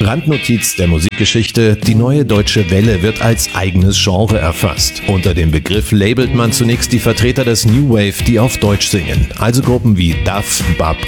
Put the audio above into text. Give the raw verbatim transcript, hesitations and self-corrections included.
Randnotiz der Musikgeschichte: Die neue deutsche Welle wird als eigenes Genre erfasst. Unter dem Begriff labelt man zunächst die Vertreter des New Wave, die auf Deutsch singen, also Gruppen wie Duff, Bab,